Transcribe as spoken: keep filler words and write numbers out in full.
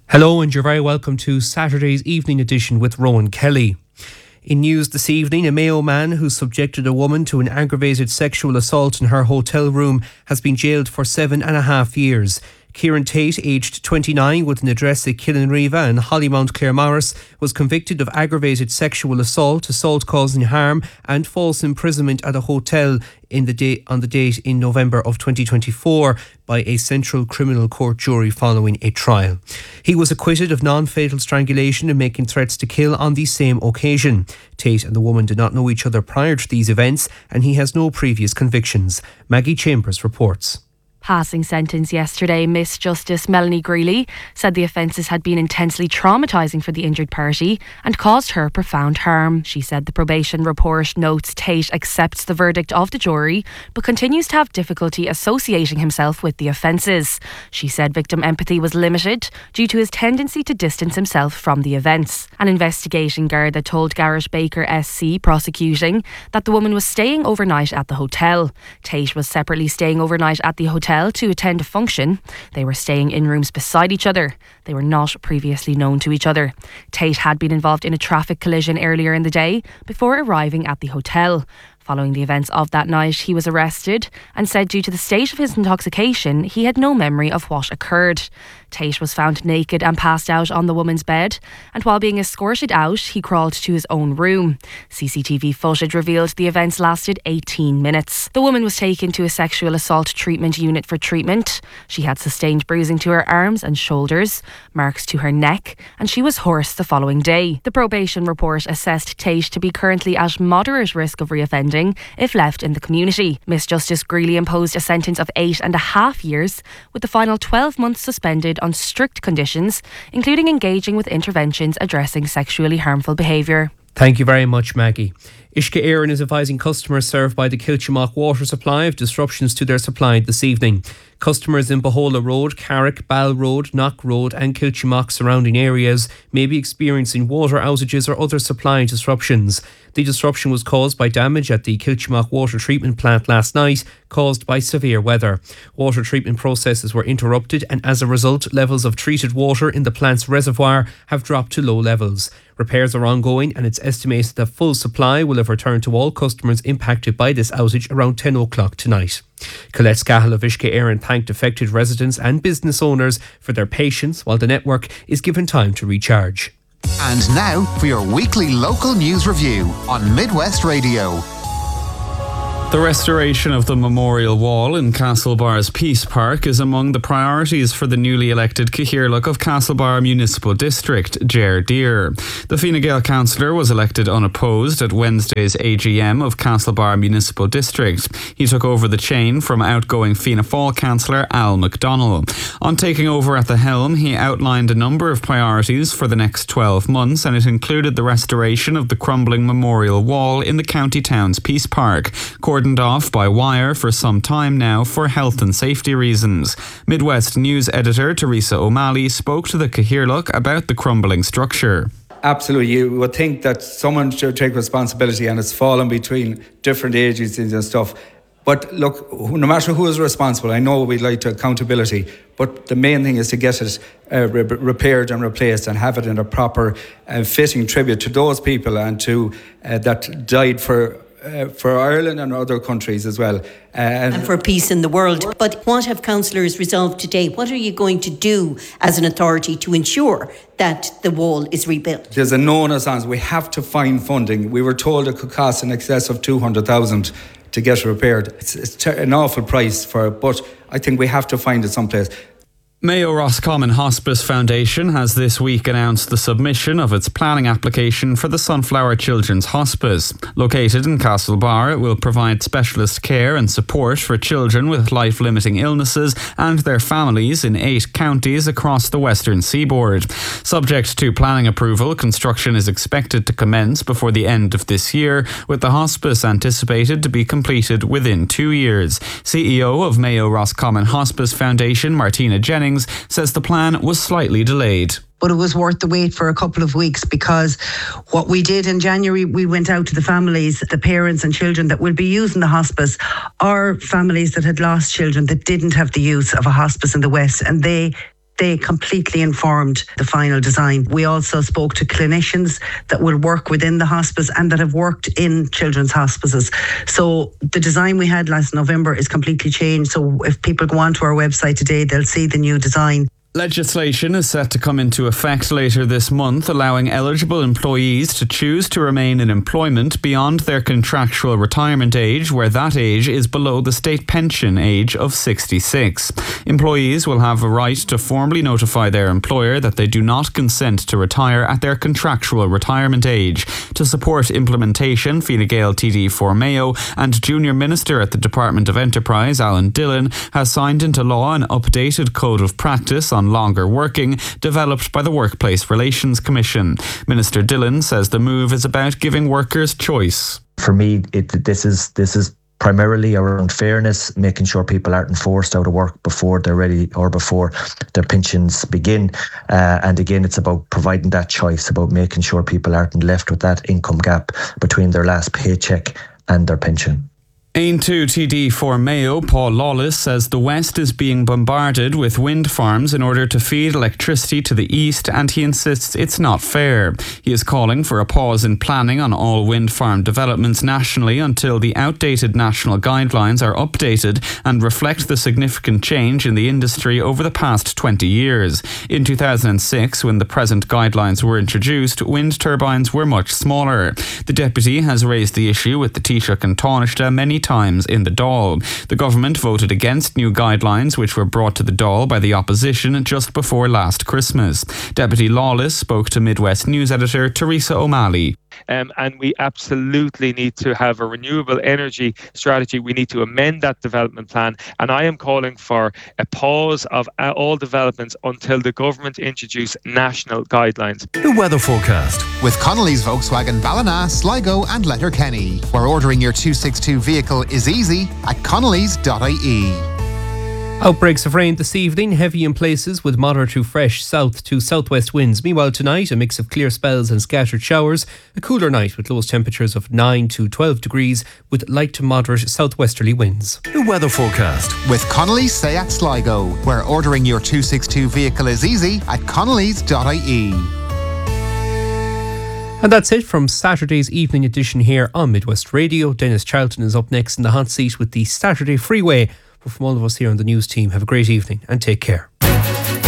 Hello and you're very welcome to Saturday's evening edition with Rowan Kelly. In news this evening, a Mayo man who subjected a woman to an aggravated sexual assault in her hotel room has been jailed for seven and a half years. Kieran Tate, aged twenty-nine, with an address at Killinriva and Hollymount, Claremorris, was convicted of aggravated sexual assault, assault causing harm and false imprisonment at a hotel in the day, on the date in November of twenty twenty-four by a Central Criminal Court jury following a trial. He was acquitted of non-fatal strangulation and making threats to kill on the same occasion. Tate and the woman did not know each other prior to these events and he has no previous convictions. Maggie Chambers reports. Passing sentence yesterday, Miss Justice Melanie Greeley said the offences had been intensely traumatising for the injured party and caused her profound harm. She said the probation report notes Tate accepts the verdict of the jury but continues to have difficulty associating himself with the offences. She said victim empathy was limited due to his tendency to distance himself from the events. An investigating Garda told Garrett Baker S C prosecuting that the woman was staying overnight at the hotel. Tate was separately staying overnight at the hotel to attend a function. They were staying in rooms beside each other. They were not previously known to each other. Tate had been involved in a traffic collision earlier in the day before arriving at the hotel. Following the events of that night, he was arrested and said due to the state of his intoxication, he had no memory of what occurred. Tate was found naked and passed out on the woman's bed, and while being escorted out, he crawled to his own room. C C T V footage revealed the events lasted eighteen minutes. The woman was taken to a sexual assault treatment unit for treatment. She had sustained bruising to her arms and shoulders, marks to her neck, and she was hoarse the following day. The probation report assessed Tate to be currently at moderate risk of reoffending if left in the community. Miss Justice Greeley imposed a sentence of eight and a half years, with the final twelve months suspended on strict conditions, including engaging with interventions addressing sexually harmful behaviour. Thank you very much, Maggie. Uisce Éireann is advising customers served by the Kiltimagh water supply of disruptions to their supply this evening. Customers in Bohola Road, Carrick, Ball Road, Knock Road and Kiltimagh surrounding areas may be experiencing water outages or other supply disruptions. The disruption was caused by damage at the Kiltimagh water treatment plant last night, caused by severe weather. Water treatment processes were interrupted and as a result, levels of treated water in the plant's reservoir have dropped to low levels. Repairs are ongoing and it's estimated that full supply will have returned to all customers impacted by this outage around ten o'clock tonight. Colette Scahill of Uisce Éireann thanked affected residents and business owners for their patience while the network is given time to recharge. And now for your weekly local news review on Midwest Radio. The restoration of the memorial wall in Castlebar's Peace Park is among the priorities for the newly elected Cathaoirleach of Castlebar Municipal District, Ger Deer. The Fine Gael councillor was elected unopposed at Wednesday's A G M of Castlebar Municipal District. He took over the chain from outgoing Fianna Fáil councillor Al McDonnell. On taking over at the helm, he outlined a number of priorities for the next twelve months, and it included the restoration of the crumbling memorial wall in the county town's Peace Park, cordoned off by wire for some time now for health and safety reasons. Midwest News editor Teresa O'Malley spoke to the Cathaoirleach about the crumbling structure. Absolutely, you would think that someone should take responsibility, and it's fallen between different agencies and stuff. But look, no matter who is responsible, I know we'd like to accountability, but the main thing is to get it uh, re- repaired and replaced and have it in a proper uh, fitting tribute to those people and to uh, that died for Uh, for Ireland and other countries as well. Uh, and for peace in the world. But what have councillors resolved today? What are you going to do as an authority to ensure that the wall is rebuilt? There's a known as we have to find funding. We were told it could cost in excess of two hundred thousand to get repaired. It's, it's an awful price for it, but I think we have to find it someplace. Mayo Roscommon Hospice Foundation has this week announced the submission of its planning application for the Sunflower Children's Hospice. Located in Castlebar, it will provide specialist care and support for children with life-limiting illnesses and their families in eight counties across the western seaboard. Subject to planning approval, construction is expected to commence before the end of this year, with the hospice anticipated to be completed within two years. C E O of Mayo Roscommon Hospice Foundation, Martina Jennings, says the plan was slightly delayed. But it was worth the wait for a couple of weeks, because what we did in January, we went out to the families, the parents and children that will be using the hospice, are families that had lost children that didn't have the use of a hospice in the West, and they they completely informed the final design. We also spoke to clinicians that will work within the hospice and that have worked in children's hospices. So the design we had last November is completely changed. So if people go onto our website today, they'll see the new design. Legislation is set to come into effect later this month, allowing eligible employees to choose to remain in employment beyond their contractual retirement age, where that age is below the state pension age of sixty-six. Employees will have a right to formally notify their employer that they do not consent to retire at their contractual retirement age. To support implementation, Fine Gael T D for Mayo and Junior Minister at the Department of Enterprise, Alan Dillon, has signed into law an updated code of practice on longer working, developed by the Workplace Relations Commission. Minister Dillon says the move is about giving workers choice. For me, it, this is this is primarily around fairness, making sure people aren't forced out of work before they're ready or before their pensions begin. Uh, and again, it's about providing that choice, about making sure people aren't left with that income gap between their last paycheck and their pension. Ain two T D for Mayo, Paul Lawless, says the West is being bombarded with wind farms in order to feed electricity to the East, and he insists it's not fair. He is calling for a pause in planning on all wind farm developments nationally until the outdated national guidelines are updated and reflect the significant change in the industry over the past twenty years. In two thousand six, when the present guidelines were introduced, wind turbines were much smaller. The Deputy has raised the issue with the Taoiseach and Taoiseach many times in the Dáil. The government voted against new guidelines which were brought to the Dáil by the opposition just before last Christmas. Deputy Lawless spoke to Midwest News editor Teresa O'Malley. Um, and we absolutely need to have a renewable energy strategy. We need to amend that development plan. And I am calling for a pause of uh, all developments until the government introduce national guidelines. The weather forecast with Connolly's Volkswagen Ballina, Sligo and Letterkenny, where ordering your two sixty-two vehicle is easy at connellys dot I E. Outbreaks of rain this evening, heavy in places with moderate to fresh south to southwest winds. Meanwhile tonight, a mix of clear spells and scattered showers. A cooler night with lowest temperatures of nine to twelve degrees with light to moderate southwesterly winds. The weather forecast with Connolly's Seat Sligo, where ordering your two sixty-two vehicle is easy at connellys dot I E. And that's it from Saturday's evening edition here on Midwest Radio. Dennis Charlton is up next in the hot seat with the Saturday Freeway. But from all of us here on the news team, have a great evening and take care.